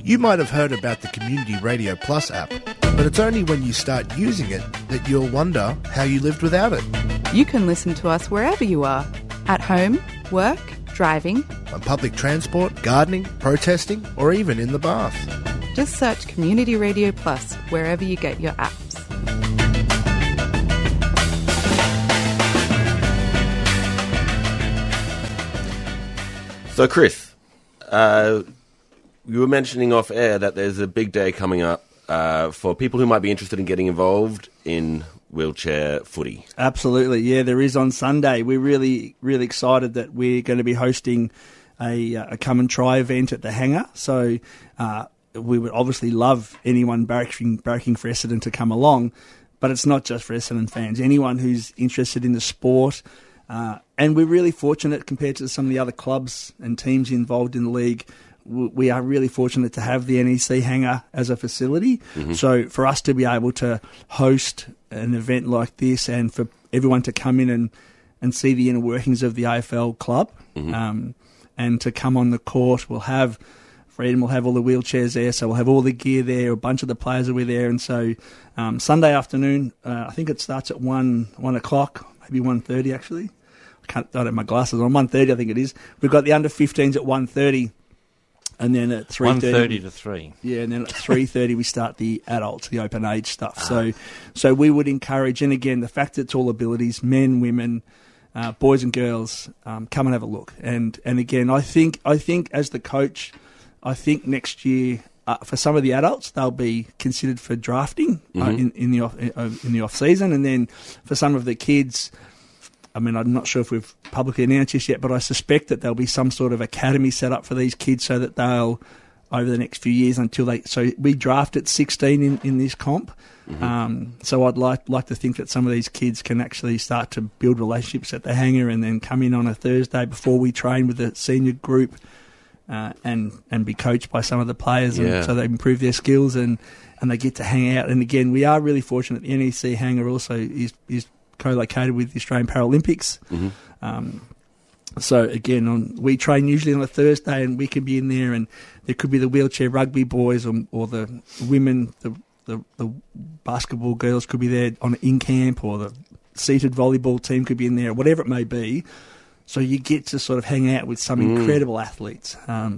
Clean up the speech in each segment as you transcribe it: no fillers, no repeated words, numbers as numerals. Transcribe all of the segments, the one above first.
You might have heard about the Community Radio Plus app, but it's only when you start using it that you'll wonder how you lived without it. You can listen to us wherever you are, at home, work, driving, On public transport, gardening, protesting, or even in the bath. just search Community Radio Plus wherever you get your apps. So, Chris, you were mentioning off air that there's a big day coming up for people who might be interested in getting involved in wheelchair footy. Absolutely, yeah, there is on Sunday. We're really, really excited that we're going to be hosting a come and try event at the Hangar. So we would obviously love anyone barracking for Essendon to come along, but it's not just for Essendon fans. Anyone who's interested in the sport. And we're really fortunate compared to some of the other clubs and teams involved in the league. We are really fortunate to have the NEC Hangar as a facility. Mm-hmm. So for us to be able to host an event like this and for everyone to come in and see the inner workings of the AFL club, mm-hmm. And to come on the court, Freedom will have all the wheelchairs there, so we'll have all the gear there. A bunch of the players will be there, and so Sunday afternoon, I think it starts at 1 o'clock, maybe 1:30 actually. I don't have my glasses on. 1:30, I think it is. We've got the under 15s at 1:30, and then at 3:30. 1:30 to 3. Yeah, and then at 3:30 we start the adults, the open age stuff. So we would encourage, and again, the fact that it's all abilities, men, women, boys and girls, come and have a look. And again, I think as the coach, I think next year for some of the adults they'll be considered for drafting mm-hmm. in the off season, and then for some of the kids, I mean, I'm not sure if we've publicly announced this yet, but I suspect that there'll be some sort of academy set up for these kids so that they'll, over the next few years so we draft at 16 in this comp. Mm-hmm. So I'd like to think that some of these kids can actually start to build relationships at the Hangar and then come in on a Thursday before we train with the senior group and be coached by some of the players, and so they improve their skills and they get to hang out. And again, we are really fortunate. The NEC Hangar also is co-located with the Australian Paralympics. Mm-hmm. So again, we train usually on a Thursday, and we can be in there, and there could be the wheelchair rugby boys or the women, the basketball girls could be there in camp, or the seated volleyball team could be in there, whatever it may be. So you get to sort of hang out with some incredible athletes.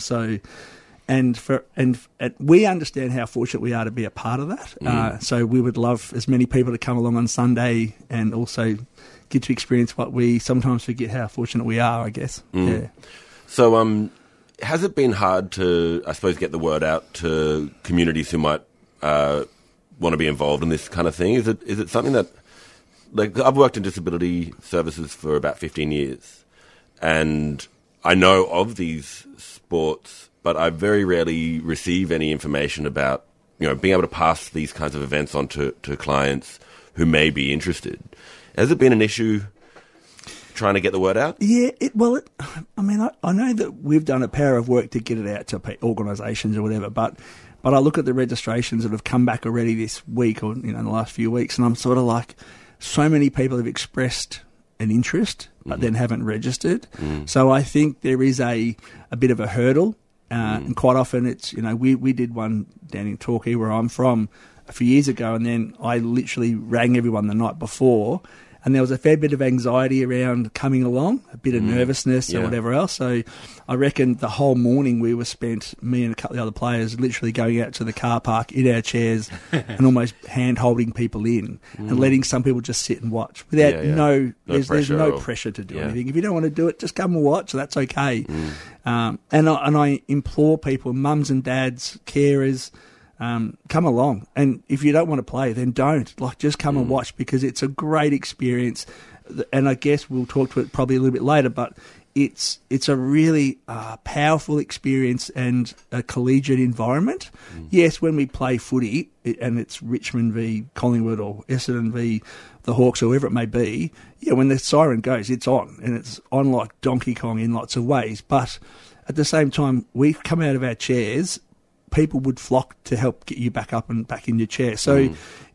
We understand how fortunate we are to be a part of that. So we would love as many people to come along on Sunday and also get to experience what we sometimes forget how fortunate we are, I guess. Yeah. So has it been hard to, I suppose, get the word out to communities who might want to be involved in this kind of thing? Is it something that, like, I've worked in disability services for about 15 years, and I know of these sports, but I very rarely receive any information about, being able to pass these kinds of events on to clients who may be interested. Has it been an issue trying to get the word out? Yeah, I know that we've done a power of work to get it out to organisations or whatever, but I look at the registrations that have come back already this week or in the last few weeks, and I'm sort of like, so many people have expressed an interest but then haven't registered. So I think there is a bit of a hurdle, and quite often it's, we did one down in Torquay where I'm from a few years ago, and then I literally rang everyone the night before, and there was a fair bit of anxiety around coming along, a bit of nervousness or whatever else. So I reckon the whole morning we were spent, me and a couple of other players, literally going out to the car park in our chairs and almost hand-holding people in and letting some people just sit and watch without there's no pressure to do anything. If you don't want to do it, just come and watch. That's okay. And I implore people, mums and dads, carers, come along, and if you don't want to play, then don't. Just come and watch, because it's a great experience. And I guess we'll talk to it probably a little bit later, but it's a really powerful experience and a collegiate environment. Yes, when we play footy and it's Richmond v Collingwood or Essendon v the Hawks or whoever it may be, when the siren goes, it's on, and it's on like Donkey Kong in lots of ways. But at the same time, we come out of our chairs, people would flock to help get you back up and back in your chair. So,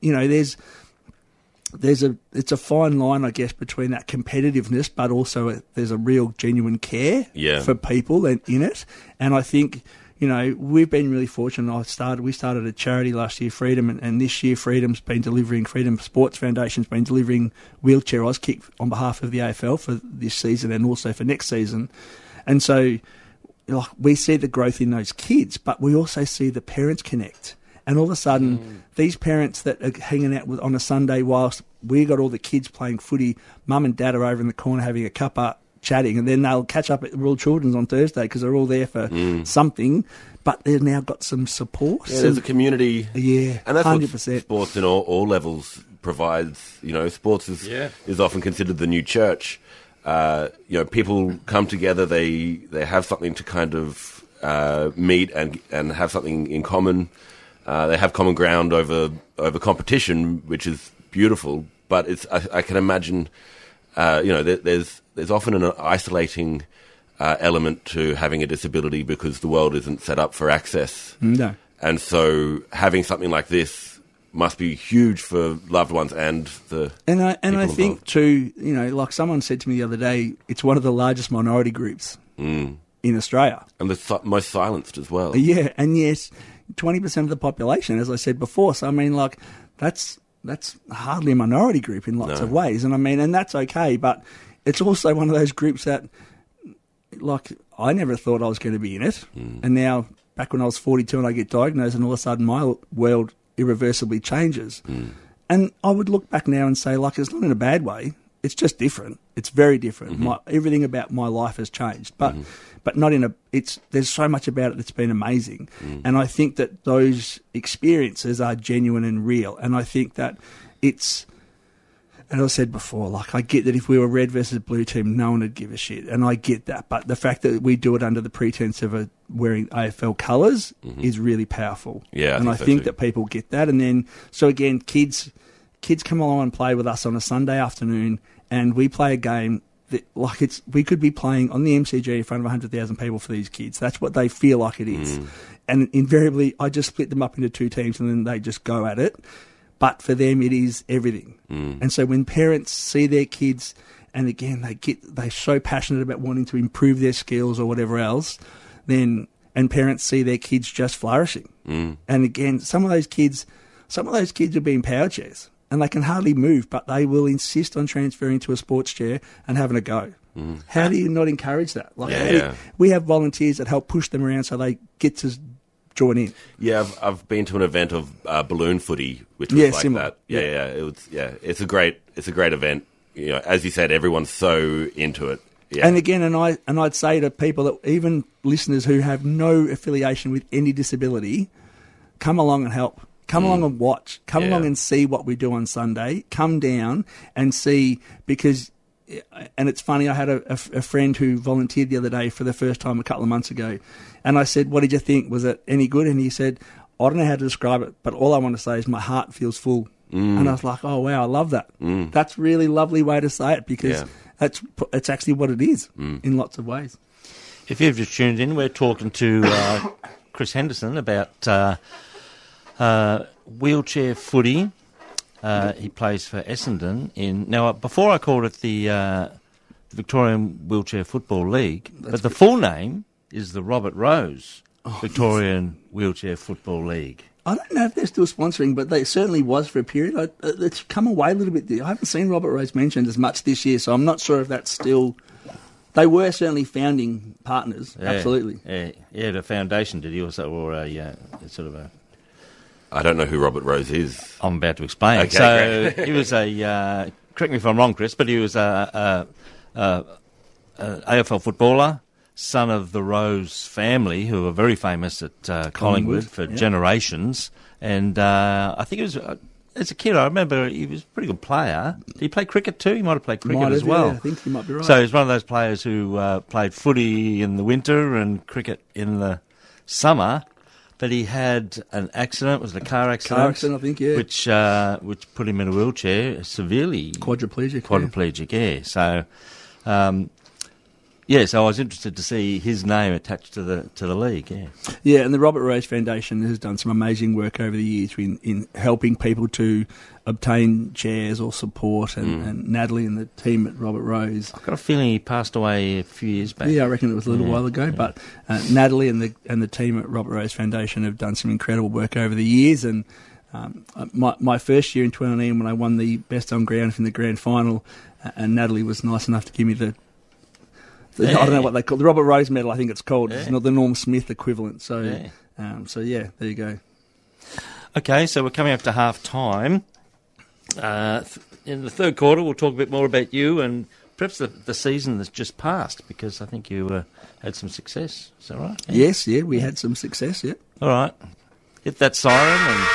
it's a fine line, I guess, between that competitiveness, but also there's a real genuine care for people in it. And I think, you know, we've been really fortunate. We started a charity last year, Freedom, and this year Freedom Sports Foundation's been delivering Wheelchair Auskick on behalf of the AFL for this season and also for next season. And so like, we see the growth in those kids, but we also see the parents connect. And all of a sudden, these parents that are hanging out on a Sunday whilst we got all the kids playing footy, mum and dad are over in the corner having a cuppa, chatting, and then they'll catch up at the Royal Children's on Thursday because they're all there for something, but they've now got some support. Yeah, there's a community. Yeah, and that's 100%. what sports in all levels provides. You know, sports is often considered the new church. You know, people come together, they have something to kind of meet and have something in common. They have common ground over competition, which is beautiful. But I can imagine, you know, there's often an isolating element to having a disability because the world isn't set up for access. No. And so having something like this must be huge for loved ones and the And I think involved. too, you know, like someone said to me the other day, it's one of the largest minority groups in Australia. And the most silenced as well. Yeah, and yes, 20% of the population, as I said before. So I mean, like that's hardly a minority group in lots of ways, and I mean, and that's okay. But it's also one of those groups that, like, I never thought I was going to be in it, and now back when I was 42 and I get diagnosed, and all of a sudden my world irreversibly changes. And I would look back now and say, like, it's not in a bad way. It's just different. It's very different. Everything about my life has changed, but not in a. There's so much about it that's been amazing, and I think that those experiences are genuine and real. And I think that it's. And as I said before, like, I get that if we were red versus blue team, no one would give a shit, and I get that. But the fact that we do it under the pretense of wearing AFL colours is really powerful. Yeah, I so think too. that people get that, and then so again, kids come along and play with us on a Sunday afternoon, and we play a game that, like, we could be playing on the MCG in front of 100,000 people for these kids. That's what they feel like it is, and invariably, I just split them up into two teams, and then they just go at it. But for them, it is everything. And so when parents see their kids, and again, they're so passionate about wanting to improve their skills or whatever else, and parents see their kids just flourishing. And again, some of those kids will be in power chairs, and they can hardly move, but they will insist on transferring to a sports chair and having a go. How do you not encourage that? Like, we have volunteers that help push them around so they get to join in. Yeah, I've been to an event of balloon footy, which was like similar. that. It's a great event. You know, as you said, everyone's so into it. Yeah. And again, and I'd say to people that even listeners who have no affiliation with any disability, come along and help. Come along and watch. Come along and see what we do on Sunday. Come down and see, because. And it's funny, I had a friend who volunteered the other day for the first time a couple of months ago, and I said, "What did you think? Was it any good?" And he said, "I don't know how to describe it, but all I want to say is my heart feels full." And I was like, "Oh wow, I love that. That's a really lovely way to say it, because it's actually what it is in lots of ways." If you've just tuned in, we're talking to Chris Henderson about wheelchair footy. He plays for Essendon. Now, before I called it the Victorian Wheelchair Football League, but the full name is the Robert Rose Victorian Wheelchair Football League. I don't know if they're still sponsoring, but they certainly was for a period. It's come away a little bit. I haven't seen Robert Rose mentioned as much this year, so I'm not sure if that's still... They were certainly founding partners, absolutely. Yeah, he had a foundation, did he, or a sort of a... I don't know who Robert Rose is. I'm about to explain. Okay, so great. he was correct me if I'm wrong, Chris, but he was a AFL footballer, son of the Rose family, who were very famous at Collingwood for generations. And I think it was, as a kid, I remember he was a pretty good player. Did he play cricket too? He might have played cricket as well. Yeah, I think you might be right. So he's one of those players who played footy in the winter and cricket in the summer. But he had an accident. Was it a car accident? Car accident, I think, yeah. Which put him in a wheelchair, severely quadriplegic. Yeah. So Yes, I was interested to see his name attached to the league. Yeah, Yeah, and the Robert Rose Foundation has done some amazing work over the years in helping people to obtain chairs or support, and Natalie and the team at Robert Rose. I've got a feeling he passed away a few years back. Yeah, I reckon it was a little while ago. But Natalie and the team at Robert Rose Foundation have done some incredible work over the years. And my first year in 2019, when I won the Best on Ground in the grand final, and Natalie was nice enough to give me I don't know what they call the Robert Rose medal. I think it's called. Yeah. It's not the Norm Smith equivalent. So, there you go. Okay, so we're coming up to half time. In the third quarter, we'll talk a bit more about you and perhaps the season that's just passed, because I think you had some success. Is that right? Yeah. Yes, we had some success. Yeah. All right, hit that siren and.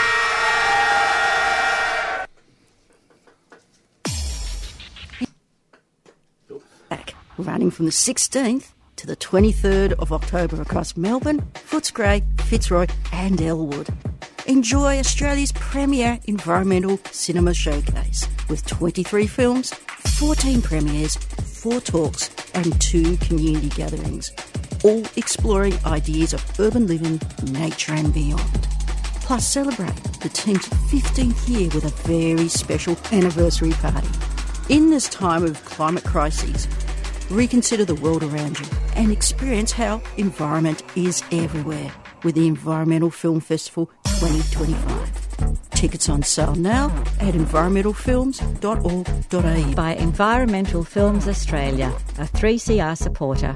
Running from the 16th to the 23rd of October across Melbourne, Footscray, Fitzroy and Elwood. Enjoy Australia's premier environmental cinema showcase with 23 films, 14 premieres, 4 talks and 2 community gatherings, all exploring ideas of urban living, nature and beyond. Plus celebrate the team's 15th year with a very special anniversary party. In this time of climate crises, reconsider the world around you and experience how environment is everywhere with the Environmental Film Festival 2025. Tickets on sale now at environmentalfilms.org.au. By Environmental Films Australia, a 3CR supporter.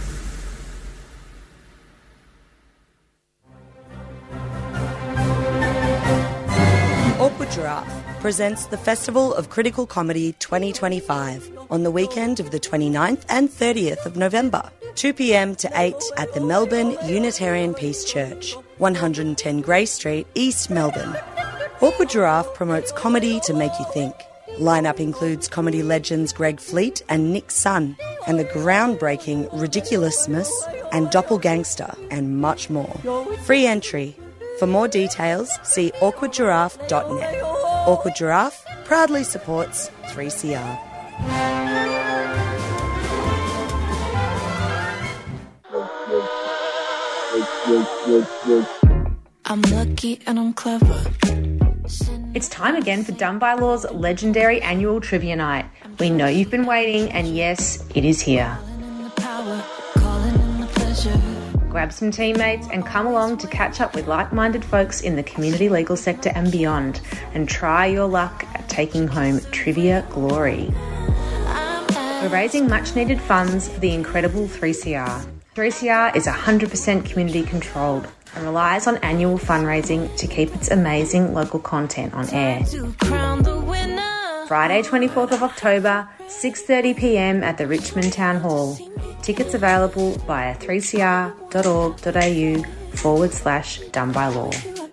Awkward Giraffe presents the Festival of Critical Comedy 2025 on the weekend of the 29th and 30th of November, 2 p.m. to 8 at the Melbourne Unitarian Peace Church, 110 Grey Street, East Melbourne. Awkward Giraffe promotes comedy to make you think. Lineup includes comedy legends Greg Fleet and Nick Sun, and the groundbreaking Ridiculousness and Doppelgangster, and much more. Free entry. For more details, see awkwardgiraffe.net. Awkward Giraffe proudly supports 3CR. I'm lucky and I'm clever. It's time again for Done by Law's legendary annual trivia night. We know you've been waiting, and yes, it is here. Grab some teammates and come along to catch up with like-minded folks in the community legal sector and beyond, and try your luck at taking home trivia glory. We're raising much-needed funds for the incredible 3CR. 3CR is 100% community controlled and relies on annual fundraising to keep its amazing local content on air. Friday 24th of October, 6:30 p.m. at the Richmond Town Hall. Tickets available via 3cr.org.au/donebylaw.